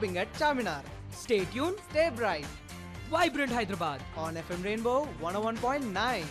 shopping at Charminar. Stay tuned, stay bright Vibrant Hyderabad. on FM Rainbow 101.9.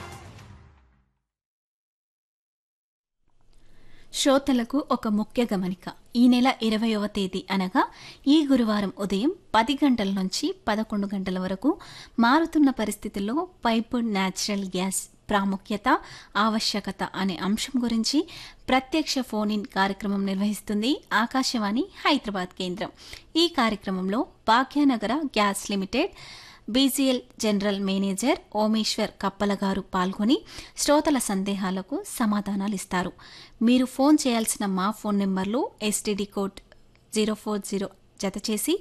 శ్రోతలకు ఒక ముఖ్య గమనిక. ఈ నెల 20వ తేదీ అనగా ఈ గురువారం ఉదయం 10 గంటల నుంచి 11 గంటల వరకు మారుతున్న పరిస్థితుల్లో పైప్డ్ న్యాచురల్ గ్యాస్ ప్రాముఖ్యత, ఆవశ్యకత అనే అంశం గురించి ప్రత్యక్ష ఫోన్ ఇన్ కార్యక్రమం నిర్వహిస్తుంది ఆకాశవాణి హైదరాబాద్ కేంద్రం. ఈ కార్యక్రమంలో Bhagyanagar gas limited BGL general manager Omeshwar కప్పల గారు పాల్గొని శ్రోతల సందేహాలకు సమాధానాలిస్తారు. మీరు ఫోన్ చేయాల్సిన మా ఫోన్ నెంబర్లు ఎస్టీడీ కోడ్ 040 జతచేసి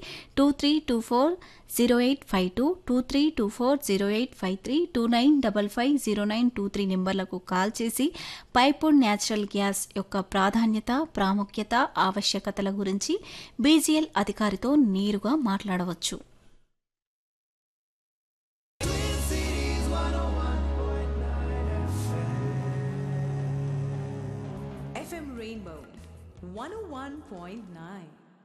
23240852, 23240853, 29550923 నెంబర్లకు కాల్ చేసి పైప్డ్ న్యాచురల్ గ్యాస్ యొక్క ప్రాధాన్యత, ప్రాముఖ్యత, ఆవశ్యకతల గురించి బీజీఎల్ అధికారితో నేరుగా మాట్లాడవచ్చు. FM Rainbow 101.9.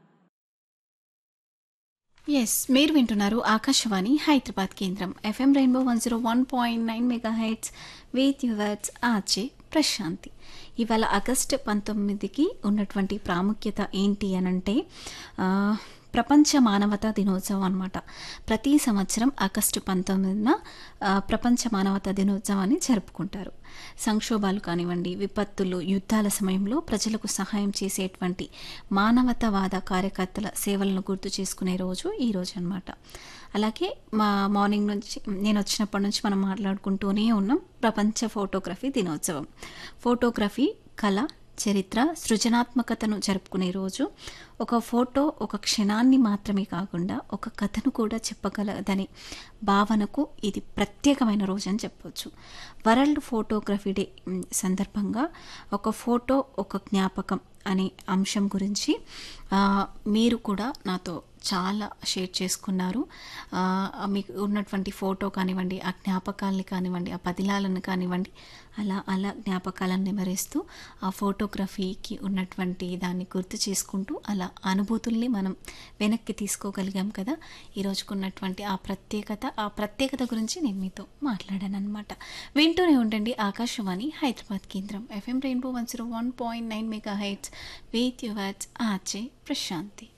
ఎస్, మీరు వింటున్నారు ఆకాశవాణి హైదరాబాద్ కేంద్రం FM rainbow 101.9 megahertz with yours RJ Prashanti. ఇవాళ ఆగస్టు 19కి ఉన్నటువంటి ప్రాముఖ్యత ఏంటి అనంటే ప్రపంచ మానవతా దినోత్సవం అన్నమాట. ప్రతి సంవత్సరం ఆగస్టు 19న ప్రపంచ మానవతా దినోత్సవాన్ని జరుపుకుంటారు. సంక్షోభాలు కానివ్వండి, విపత్తులు, యుద్ధాల సమయంలో ప్రజలకు సహాయం చేసేటువంటి మానవతావాద కార్యకర్తల సేవలను గుర్తు చేసుకునే రోజు ఈ రోజు అన్నమాట. అలాగే మార్నింగ్ నుంచి నేను వచ్చినప్పటి నుంచి మనం మాట్లాడుకుంటూనే ఉన్నాం ప్రపంచ ఫోటోగ్రఫీ దినోత్సవం. ఫోటోగ్రఫీ కళ, చరిత్ర, సృజనాత్మకతను జరుపుకునే రోజు. ఒక ఫోటో ఒక క్షణాన్ని మాత్రమే కాకుండా ఒక కథను కూడా చెప్పగలదనే భావనకు ఇది ప్రత్యేకమైన రోజు అని చెప్పవచ్చు. వరల్డ్ ఫోటోగ్రఫీ డే సందర్భంగా ఒక ఫోటో ఒక జ్ఞాపకం అనే అంశం గురించి మీరు కూడా నాతో చాలా షేర్ చేసుకున్నారు. మీకు ఉన్నటువంటి ఫోటో కానివ్వండి, ఆ జ్ఞాపకాలని కానివ్వండి, ఆ పదిలాలను కానివ్వండి, అలా జ్ఞాపకాలను నెమరేస్తూ ఆ ఫోటోగ్రఫీకి ఉన్నటువంటి దాన్ని గుర్తు చేసుకుంటూ అలా అనుభూతుల్ని మనం వెనక్కి తీసుకోగలిగాం కదా. ఈరోజుకున్నటువంటి ఆ ప్రత్యేకత గురించి నేను మీతో మాట్లాడాను అనమాట. వింటూనే ఉండండి ఆకాశవాణి హైదరాబాద్ కేంద్రం FM rainbow 101.9 megahertz with yours RJ Prashanti.